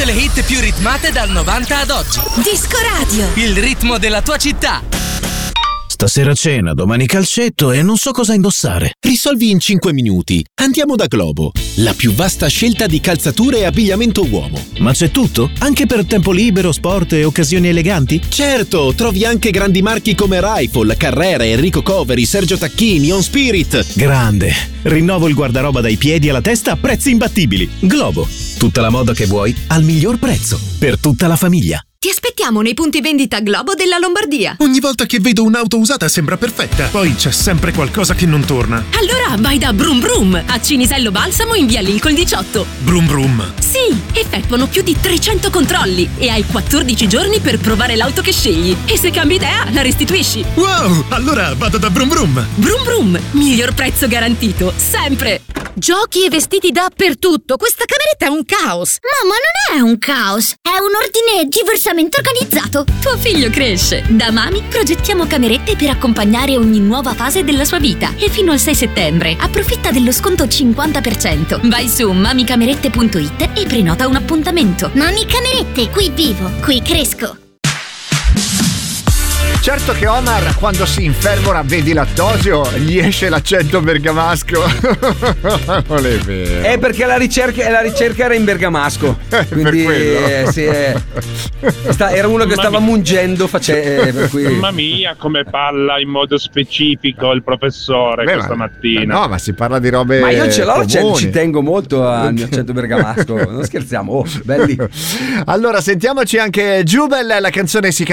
Tutte le hit più ritmate dal 90 ad oggi. Disco Radio. Il ritmo della tua città. Stasera cena, domani calcetto e non so cosa indossare. Risolvi in 5 minuti. Andiamo da Globo, la più vasta scelta di calzature e abbigliamento uomo. Ma c'è tutto? Anche per tempo libero, sport e occasioni eleganti? Certo, trovi anche grandi marchi come Rifle, Carrera, Enrico Coveri, Sergio Tacchini, On Spirit. Grande! Rinnovo il guardaroba dai piedi alla testa a prezzi imbattibili. Globo, tutta la moda che vuoi al miglior prezzo. Per tutta la famiglia. Ti aspettiamo nei punti vendita Globo della Lombardia. Ogni volta che vedo un'auto usata sembra perfetta. Poi c'è sempre qualcosa che non torna. Allora vai da Brum Brum a Cinisello Balsamo in via Lincoln 18. Brum Brum. Sì, effettuano più di 300 controlli e hai 14 giorni per provare l'auto che scegli. E se cambi idea, la restituisci. Wow, allora vado da Brum Brum. Brum Brum, miglior prezzo garantito, sempre. Giochi e vestiti dappertutto. Questa cameretta è un caos. Mamma, non è un caos, è un ordine diversamente organizzato. Tuo figlio cresce. Da Mami progettiamo camerette per accompagnare ogni nuova fase della sua vita. E fino al 6 settembre approfitta dello sconto 50%. Vai su mamicamerette.it e prenota un appuntamento. Mami Camerette, qui vivo, qui cresco. Certo che Omar, quando si infervora vedi lattosio, gli esce l'accento bergamasco. Non è vero. È perché la ricerca era in bergamasco. Quindi sì, era uno che stava mungendo, per cui... Mamma mia, come parla in modo specifico il professore questa mattina. No, ma si parla di robe. Ma io ce l'ho l'accento, comuni. ci tengo molto al mio accento bergamasco. Non scherziamo, belli. Allora, sentiamoci anche Jubel, la canzone si chiama